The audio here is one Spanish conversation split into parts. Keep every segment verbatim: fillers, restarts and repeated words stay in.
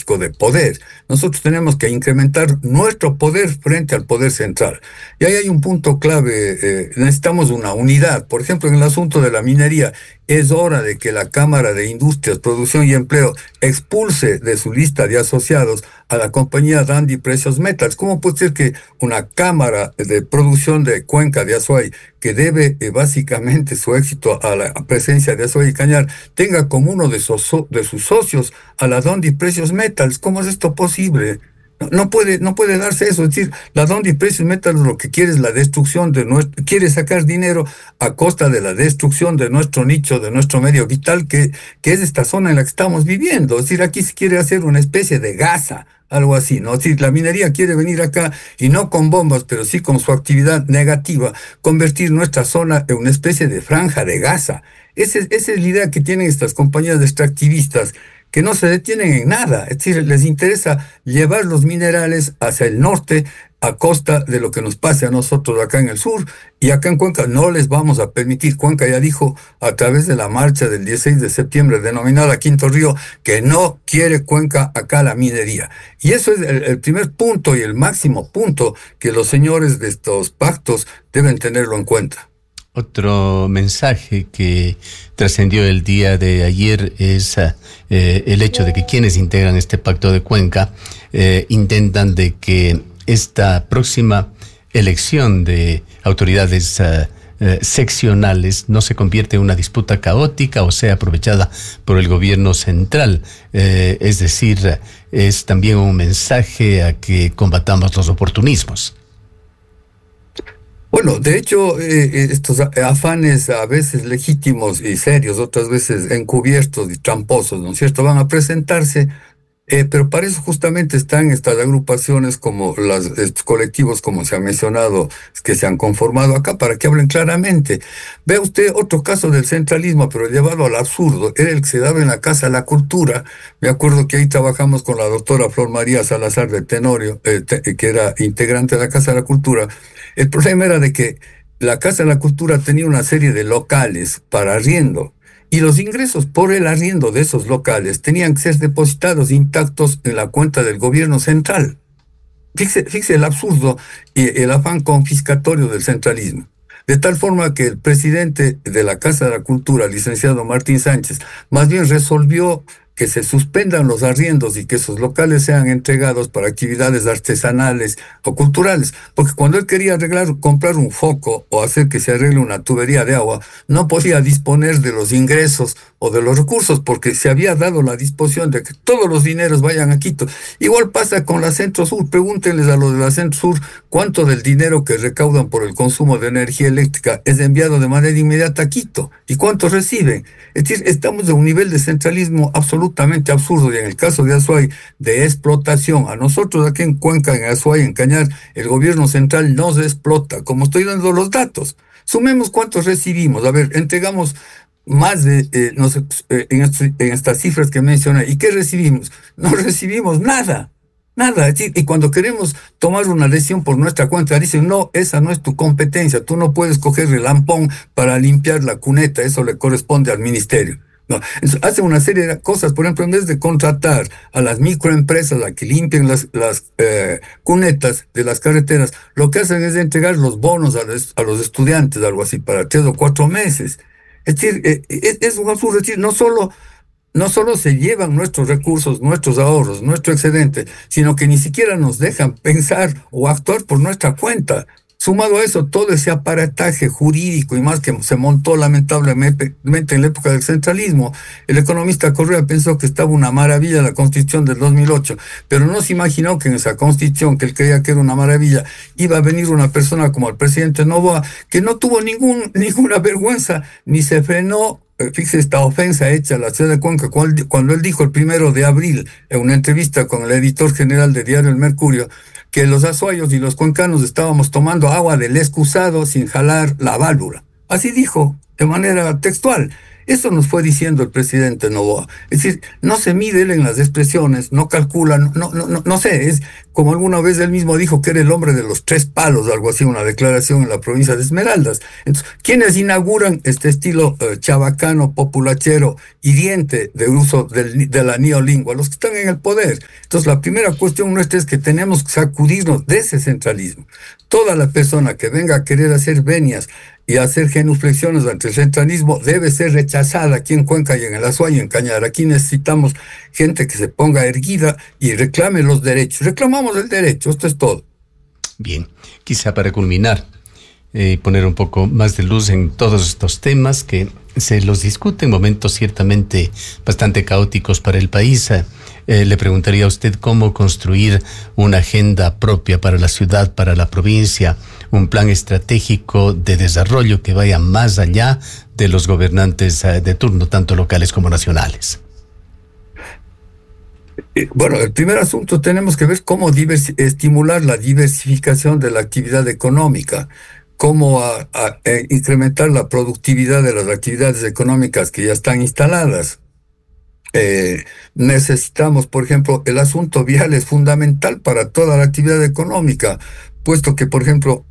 político de poder. Nosotros tenemos que incrementar nuestro poder frente al poder central. Y ahí hay un punto clave, eh, necesitamos una unidad. Por ejemplo, en el asunto de la minería, es hora de que la Cámara de Industrias, Producción y Empleo expulse de su lista de asociados a la compañía Dundee Precious Metals. ¿Cómo puede ser que una Cámara de Producción de Cuenca de Azuay, que debe eh, básicamente su éxito a la presencia de Azuay y Cañar, tenga como uno de sus, de sus socios a la Dundee Precious Metals? ¿Cómo es esto posible? No, no puede, no puede darse eso. Es decir, la Dundee Precious Metals lo que quiere es la destrucción de nuestro, quiere sacar dinero a costa de la destrucción de nuestro nicho, de nuestro medio vital, que, que es esta zona en la que estamos viviendo. Es decir, aquí se quiere hacer una especie de Gaza, algo así, ¿no? Es decir, la minería quiere venir acá y no con bombas, pero sí con su actividad negativa, convertir nuestra zona en una especie de franja de Gaza. Esa es, esa es la idea que tienen estas compañías extractivistas, que no se detienen en nada. Es decir, les interesa llevar los minerales hacia el norte a costa de lo que nos pase a nosotros acá en el sur, y acá en Cuenca no les vamos a permitir. Cuenca ya dijo a través de la marcha del dieciséis de septiembre denominada Quinto Río que no quiere Cuenca acá la minería. Y eso es el, el primer punto y el máximo punto que los señores de estos pactos deben tenerlo en cuenta. Otro mensaje que trascendió el día de ayer es eh, el hecho de que quienes integran este pacto de Cuenca eh, intentan de que esta próxima elección de autoridades eh, eh, seccionales no se convierta en una disputa caótica o sea aprovechada por el gobierno central. Eh, es decir, es también un mensaje a que combatamos los oportunismos. Bueno, de hecho, eh, estos afanes a veces legítimos y serios, otras veces encubiertos y tramposos, ¿no es cierto?, van a presentarse, eh, pero para eso justamente están estas agrupaciones como las, estos colectivos, como se ha mencionado, que se han conformado acá, para que hablen claramente. Vea usted otro caso del centralismo, pero llevado al absurdo, era el que se daba en la Casa de la Cultura. Me acuerdo que ahí trabajamos con la doctora Flor María Salazar de Tenorio, eh, te, que era integrante de la Casa de la Cultura. El problema era de que la Casa de la Cultura tenía una serie de locales para arriendo, y los ingresos por el arriendo de esos locales tenían que ser depositados intactos en la cuenta del gobierno central. Fíjese, fíjese el absurdo y el afán confiscatorio del centralismo. De tal forma que el presidente de la Casa de la Cultura, licenciado Martín Sánchez, más bien resolvió que se suspendan los arriendos y que esos locales sean entregados para actividades artesanales o culturales. Porque cuando él quería arreglar, comprar un foco o hacer que se arregle una tubería de agua, no podía disponer de los ingresos o de los recursos, porque se había dado la disposición de que todos los dineros vayan a Quito. Igual pasa con la Centro Sur. Pregúntenles a los de la Centro Sur cuánto del dinero que recaudan por el consumo de energía eléctrica es enviado de manera inmediata a Quito y cuánto reciben. Es decir, estamos de un nivel de centralismo absolutamente absurdo, y en el caso de Azuay, de explotación. A nosotros aquí en Cuenca, en Azuay, en Cañar, el gobierno central nos explota, como estoy dando los datos. Sumemos cuántos recibimos. A ver, entregamos más de, eh, no sé, eh, en, est en estas cifras que mencioné. ¿Y qué recibimos? No recibimos nada. Nada. Es decir, y cuando queremos tomar una decisión por nuestra cuenta, dicen, no, esa no es tu competencia. Tú no puedes coger el lampón para limpiar la cuneta. Eso le corresponde al ministerio. No, hacen una serie de cosas. Por ejemplo, en vez de contratar a las microempresas a que limpien las, las eh, cunetas de las carreteras, lo que hacen es entregar los bonos a los, a los estudiantes, algo así, para tres o cuatro meses. Es decir, eh, es, es un absurdo. Es decir, no solo, no solo se llevan nuestros recursos, nuestros ahorros, nuestro excedente, sino que ni siquiera nos dejan pensar o actuar por nuestra cuenta. Sumado a eso, todo ese aparataje jurídico y más que se montó lamentablemente en la época del centralismo. El economista Correa pensó que estaba una maravilla la Constitución del dos mil ocho, pero no se imaginó que en esa Constitución, que él creía que era una maravilla, iba a venir una persona como el presidente Noboa, que no tuvo ningún, ninguna vergüenza, ni se frenó. Fíjese esta ofensa hecha a la ciudad de Cuenca cuando él dijo el primero de abril en una entrevista con el editor general de Diario El Mercurio que los azuayos y los cuencanos estábamos tomando agua del excusado sin jalar la válvula. Así dijo, de manera textual. Eso nos fue diciendo el presidente Noboa. Es decir, no se mide él en las expresiones, no calcula, no, no, no, no sé, es como alguna vez él mismo dijo que era el hombre de los tres palos, algo así, una declaración en la provincia de Esmeraldas. Entonces, ¿quiénes inauguran este estilo eh, chabacano, populachero, hiriente de uso del, de la neolingua? Los que están en el poder. Entonces, la primera cuestión nuestra es que tenemos que sacudirnos de ese centralismo. Toda la persona que venga a querer hacer venias y hacer genuflexiones ante el centralismo debe ser rechazada aquí en Cuenca y en el Azuay y en Cañar. Aquí necesitamos gente que se ponga erguida y reclame los derechos. Reclamamos el derecho, esto es todo. Bien, quizá para culminar y eh, poner un poco más de luz en todos estos temas que se los discute en momentos ciertamente bastante caóticos para el país. Eh, le preguntaría a usted cómo construir una agenda propia para la ciudad, para la provincia, un plan estratégico de desarrollo que vaya más allá de los gobernantes eh, de turno, tanto locales como nacionales. Bueno, el primer asunto tenemos que ver cómo diversi- estimular la diversificación de la actividad económica, cómo a, a, a incrementar la productividad de las actividades económicas que ya están instaladas. Eh, necesitamos, por ejemplo, el asunto vial es fundamental para toda la actividad económica, puesto que, por ejemplo,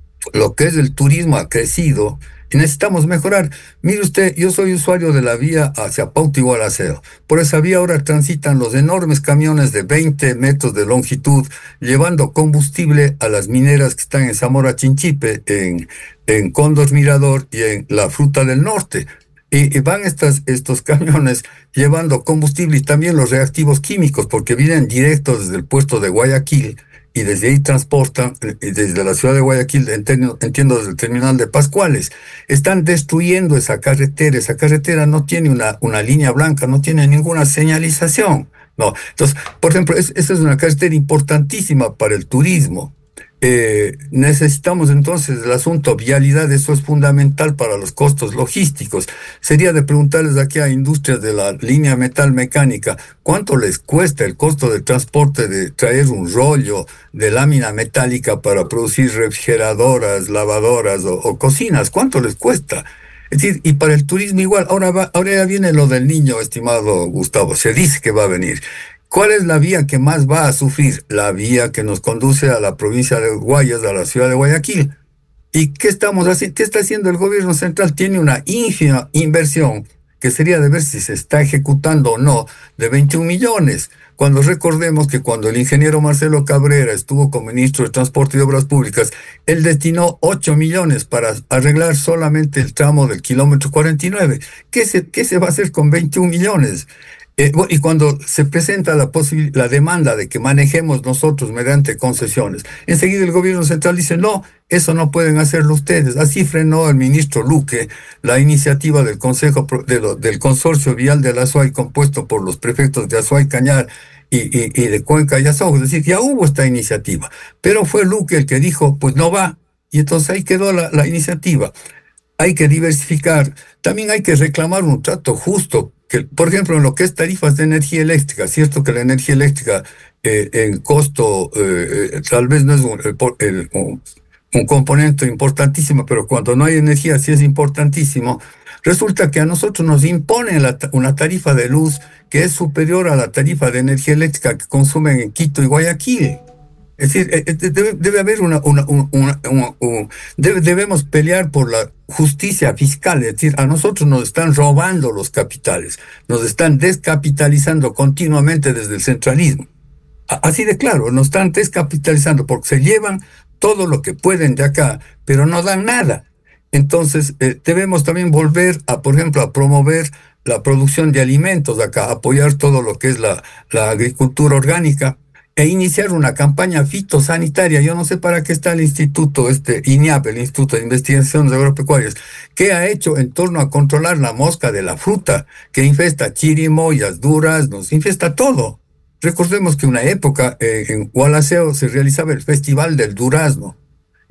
lo que es el turismo ha crecido y necesitamos mejorar. Mire usted, yo soy usuario de la vía hacia Pauta y Gualaceo. Por esa vía ahora transitan los enormes camiones de veinte metros de longitud, llevando combustible a las mineras que están en Zamora Chinchipe, en, en Cóndor Mirador y en la Fruta del Norte. Y, y van estas, estos camiones llevando combustible y también los reactivos químicos, porque vienen directos desde el puesto de Guayaquil, y desde ahí transportan, y desde la ciudad de Guayaquil, entiendo, entiendo desde el terminal de Pascuales. Están destruyendo esa carretera. Esa carretera no tiene una, una línea blanca, no tiene ninguna señalización. No. Entonces, por ejemplo, es, esa es una carretera importantísima para el turismo. Eh, necesitamos entonces el asunto vialidad, eso es fundamental para los costos logísticos. Sería de preguntarles aquí a industrias de la línea metal mecánica, ¿cuánto les cuesta el costo de transporte de traer un rollo de lámina metálica para producir refrigeradoras, lavadoras o, o cocinas? ¿Cuánto les cuesta? Es decir, y para el turismo igual. Ahora, va, ahora ya viene lo del niño, estimado Gustavo, se dice que va a venir. ¿Cuál es la vía que más va a sufrir? La vía que nos conduce a la provincia de Guayas, a la ciudad de Guayaquil. ¿Y qué estamos haciendo? ¿Qué está haciendo el gobierno central? Tiene una ínfima inversión, que sería de ver si se está ejecutando o no, de veintiún millones. Cuando recordemos que cuando el ingeniero Marcelo Cabrera estuvo como ministro de Transporte y Obras Públicas, él destinó ocho millones para arreglar solamente el tramo del kilómetro cuarenta y nueve. ¿Qué se, qué se va a hacer con veintiún millones? Eh, y cuando se presenta la, la demanda de que manejemos nosotros mediante concesiones, enseguida el gobierno central dice, no, eso no pueden hacerlo ustedes. Así frenó el ministro Luque la iniciativa del Consejo de lo, del Consorcio Vial del Azuay, compuesto por los prefectos de Azuay, Cañar y, y, y de Cuenca y Azog. Es decir, ya hubo esta iniciativa, pero fue Luque el que dijo, pues no va, y entonces ahí quedó la, la iniciativa. Hay que diversificar, también hay que reclamar un trato justo. Que, por ejemplo, en lo que es tarifas de energía eléctrica, cierto que la energía eléctrica eh, en costo eh, tal vez no es un, el, un, un componente importantísimo, pero cuando no hay energía sí es importantísimo. Resulta que a nosotros nos imponen la, una tarifa de luz que es superior a la tarifa de energía eléctrica que consumen en Quito y Guayaquil. Es decir, debe, debe haber una, una, una, una, una, una debe, debemos pelear por la justicia fiscal. Es decir, a nosotros nos están robando los capitales, nos están descapitalizando continuamente desde el centralismo. Así de claro, nos están descapitalizando porque se llevan todo lo que pueden de acá, pero no dan nada. Entonces, eh, debemos también volver a, por ejemplo, a promover la producción de alimentos de acá, apoyar todo lo que es la, la agricultura orgánica, e iniciar una campaña fitosanitaria. Yo no sé para qué está el instituto, este INIAP, el Instituto de Investigaciones Agropecuarias, que ha hecho en torno a controlar la mosca de la fruta, que infesta chirimoyas, duraznos, infesta todo. Recordemos que una época eh, en Gualaceo se realizaba el Festival del Durazno,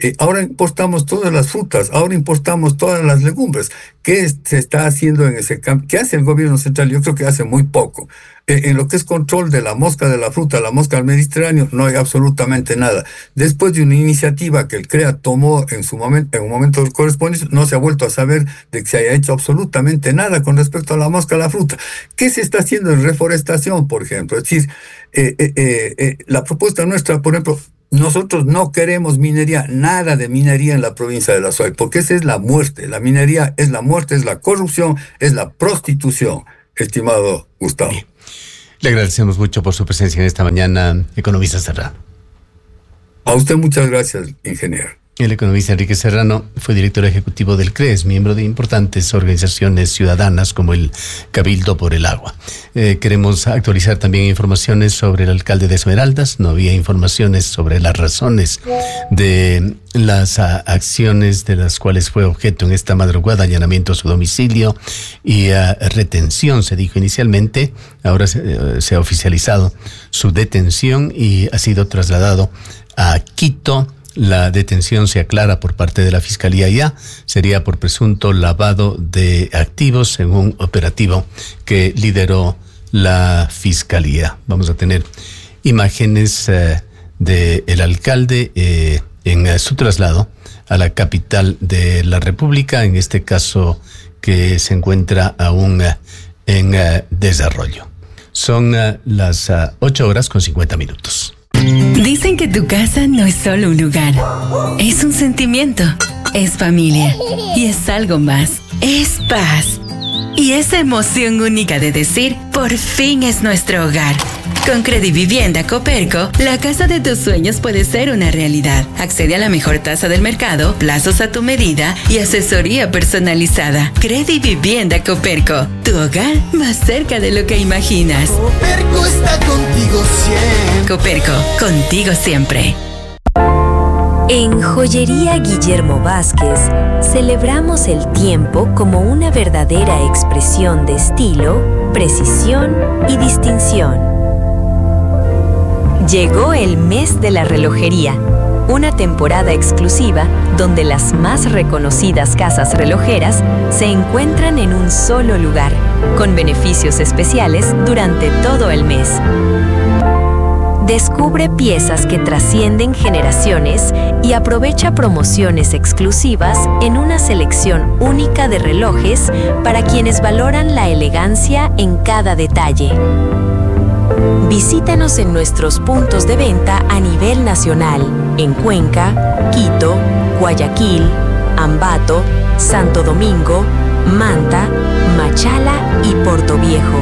Eh, ahora importamos todas las frutas, ahora importamos todas las legumbres. ¿Qué se está haciendo en ese campo? ¿Qué hace el gobierno central? Yo creo que hace muy poco. Eh, en lo que es control de la mosca de la fruta, la mosca del Mediterráneo, no hay absolutamente nada. Después de una iniciativa que el CREA tomó en su momento, en un momento correspondiente, no se ha vuelto a saber de que se haya hecho absolutamente nada con respecto a la mosca de la fruta. ¿Qué se está haciendo en reforestación, por ejemplo? Es decir, eh, eh, eh, eh, la propuesta nuestra, por ejemplo, nosotros no queremos minería, nada de minería en la provincia de La Suay, porque esa es la muerte. La minería es la muerte, es la corrupción, es la prostitución, estimado Gustavo. Bien. Le agradecemos mucho por su presencia en esta mañana, economista Serrano. A usted muchas gracias, ingeniero. El economista Enrique Serrano fue director ejecutivo del C R E S, miembro de importantes organizaciones ciudadanas como el Cabildo por el Agua. Eh, queremos actualizar también informaciones sobre el alcalde de Esmeraldas. No había informaciones sobre las razones de las uh, acciones de las cuales fue objeto en esta madrugada, allanamiento a su domicilio y uh, retención, se dijo inicialmente. Ahora se, uh, se ha oficializado su detención y ha sido trasladado a Quito. La detención se aclara por parte de la Fiscalía ya, sería por presunto lavado de activos en un operativo que lideró la Fiscalía. Vamos a tener imágenes eh, del alcalde eh, en eh, su traslado a la capital de la República, en este caso que se encuentra aún eh, en eh, desarrollo. Son eh, las eh, ocho horas con cincuenta minutos. Dicen que tu casa no es solo un lugar, es un sentimiento, es familia y es algo más, es paz. Y esa emoción única de decir, por fin es nuestro hogar. Con Credivivienda Coperco, la casa de tus sueños puede ser una realidad. Accede a la mejor tasa del mercado, plazos a tu medida y asesoría personalizada. Credivivienda Coperco, tu hogar más cerca de lo que imaginas. Coperco está contigo siempre. Coperco, contigo siempre. En Joyería Guillermo Vázquez celebramos el tiempo como una verdadera expresión de estilo, precisión y distinción. Llegó el mes de la relojería, una temporada exclusiva donde las más reconocidas casas relojeras se encuentran en un solo lugar, con beneficios especiales durante todo el mes. Descubre piezas que trascienden generaciones y aprovecha promociones exclusivas en una selección única de relojes para quienes valoran la elegancia en cada detalle. Visítanos en nuestros puntos de venta a nivel nacional, en Cuenca, Quito, Guayaquil, Ambato, Santo Domingo, Manta, Machala y Portoviejo.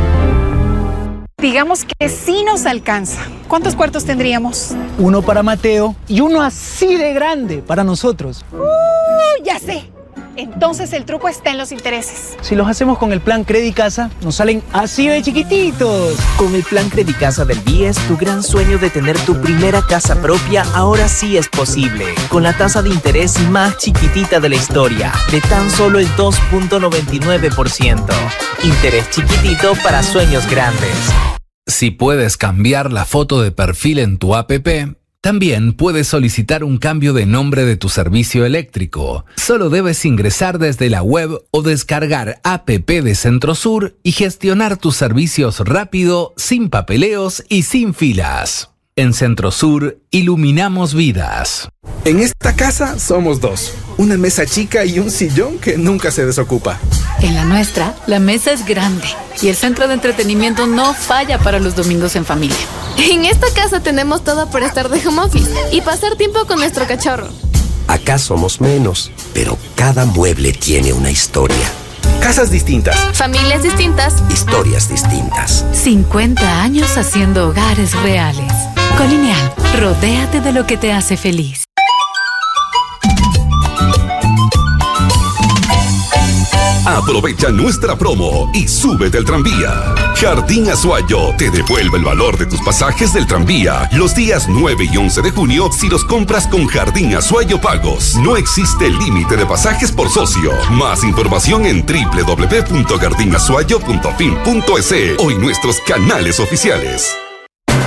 Digamos que sí nos alcanza. ¿Cuántos cuartos tendríamos? Uno para Mateo y uno así de grande para nosotros. ¡Uh! Ya sé. Entonces el truco está en los intereses. Si los hacemos con el plan Credicasa, nos salen así de chiquititos. Con el plan Credicasa del B I E S, tu gran sueño de tener tu primera casa propia ahora sí es posible. Con la tasa de interés más chiquitita de la historia, de tan solo el dos punto noventa y nueve por ciento. Interés chiquitito para sueños grandes. Si puedes cambiar la foto de perfil en tu app, también puedes solicitar un cambio de nombre de tu servicio eléctrico. Solo debes ingresar desde la web o descargar app de Centrosur y gestionar tus servicios rápido, sin papeleos y sin filas. En Centrosur, iluminamos vidas. En esta casa somos dos. Una mesa chica y un sillón que nunca se desocupa. En la nuestra, la mesa es grande y el centro de entretenimiento no falla para los domingos en familia. En esta casa tenemos todo para estar de home office y pasar tiempo con nuestro cachorro. Acá somos menos, pero cada mueble tiene una historia. Casas distintas. Familias distintas. Historias distintas. cincuenta años haciendo hogares reales. Colineal, rodéate de lo que te hace feliz. Aprovecha nuestra promo y súbete al tranvía. Jardín Azuayo te devuelve el valor de tus pasajes del tranvía los días nueve y once de junio si los compras con Jardín Azuayo Pagos. No existe límite de pasajes por socio. Más información en doble u doble u doble u punto jardín azuayo punto fin punto es o en nuestros canales oficiales.